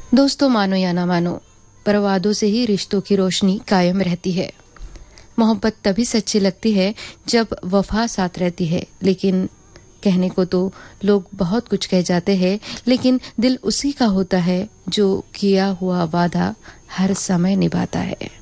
दोस्तों, मानो या ना मानो, पर वादों से ही रिश्तों की रोशनी कायम रहती है। मोहब्बत तभी सच्ची लगती है जब वफा साथ रहती है। लेकिन कहने को तो लोग बहुत कुछ कह जाते हैं, लेकिन दिल उसी का होता है जो किया हुआ वादा हर समय निभाता है।